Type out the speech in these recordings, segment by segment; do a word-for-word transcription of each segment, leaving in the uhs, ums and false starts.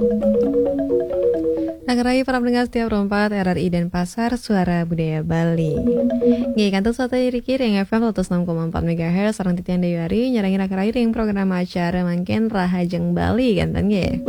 Nangrai para pendengar setiap rompat R R I dan Pasar Suara Budaya Bali. Nggih kantos satu Riki ring F M seratus enam koma empat MHz sareng titian Dewi nyarangi nangrai ring program acara mangken Rahajeng Bali kanten nggih.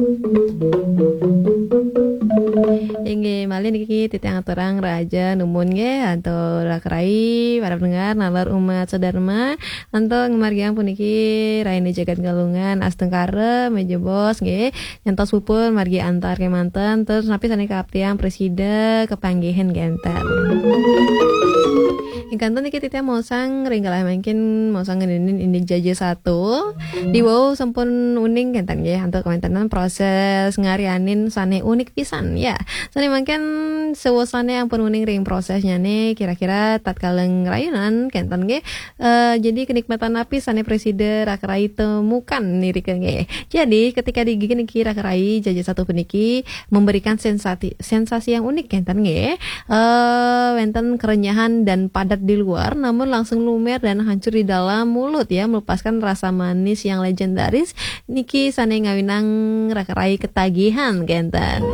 Inggih malih niki titiang aturang raja numun nggih anto rakrai para pendengar nalar umat sedharma anto ngemargiang puniki raine jagat galungan asteng kare meja bos nggih nyantos pupul margi antar kemanten terus napi sane kaptiang presiden kepanggihan genten. Ingkanten niki titiang mosang ringgalah mungkin mosang ngenin indik jaja satu di wow sampun uning genten nggih anto komentenan proses ngarianin sane unik pisan ya. Sane mungkin sewasane ampun uning ring prosesnya nih kira-kira tatkala ngrayunan genten nggih uh, jadi kenikmatan napi sane presiden rakrai temukan nirikeun nggih. Jadi ketika digigit niki rakrai jaja satu puniki memberikan sensasi sensasi yang unik genten nggih. Uh, wenten kerenyahan dan padat di luar namun langsung lumer dan hancur di dalam mulut ya melepaskan rasa manis yang legendaris niki sane ngawinang rakrai ketagihan genten.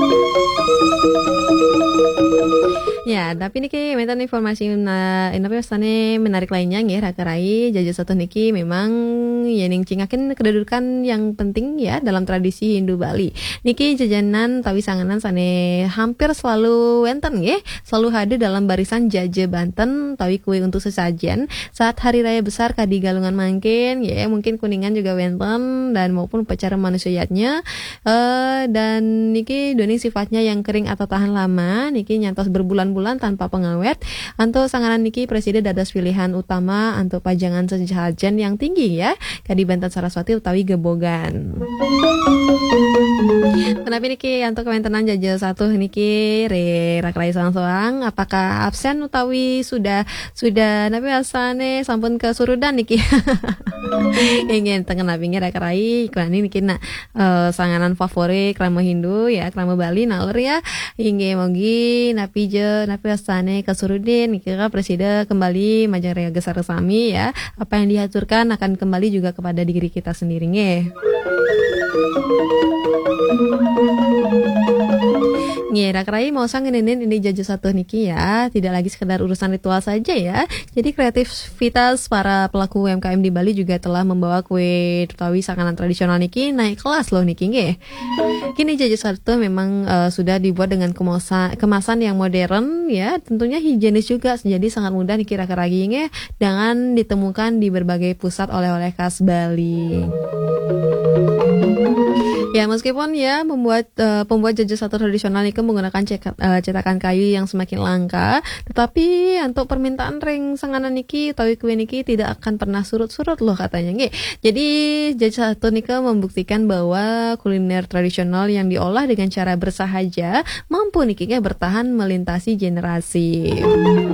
Ya, tapi niki menten informasi na inapi sane menarik lainnya nggih rakrai jaja satu niki memang yening cingakin kedudukan yang penting ya dalam tradisi Hindu Bali. Niki jajanan tawi sanganan sane hampir selalu wenten nggih, selalu hadir dalam barisan jaja Banten tawi kue untuk sesajen saat hari raya besar kadi galungan mangkin ya mungkin kuningan juga wenten dan maupun upacara manusiatnya uh, dan niki doni sifatnya yang kering atau tahan lama niki nyantos berbulan-bulan tanpa pengawet anto sanganan niki presiden dados pilihan utama untuk pajangan sesajen yang tinggi ya kadi Banten Saraswati utawi gebogan. Kenapa niki anto kementenan jaja satu niki re rakrai soang-soang apakah absen utawi sudah sudah napi asane sampun kesurudan niki. Ingin tengen napinge rakrai kurani niki na uh, sanganan favorit krama Hindu ya krama Bali naur ya ingin mogi napi je napi asane kesurudin niki presiden kembali majang rea gesar resami ya apa yang dihaturkan akan kembali juga kepada diri kita sendiri nggih. Nggih, rakrai mau sang ngenenin ini jaja satu niki ya, tidak lagi sekedar urusan ritual saja ya. Jadi kreativitas para pelaku U M K M di Bali juga telah membawa kue utawi sanganan tradisional niki naik kelas loh niki nggih. Kini jaja satu memang uh, sudah dibuat dengan kemasan kemasan yang modern ya, tentunya higienis juga jadi sangat mudah niki rakrai nggih dengan ditemukan di berbagai pusat oleh-oleh khas Bali. Ya meskipun ya membuat uh, pembuat jaja satu tradisional itu menggunakan cek, uh, cetakan kayu yang semakin langka, tetapi untuk permintaan ring sanganan niki utawi kue niki tidak akan pernah surut-surut loh katanya nggih. Jadi jaja satu niki membuktikan bahwa kuliner tradisional yang diolah dengan cara bersahaja mampu niki bertahan melintasi generasi.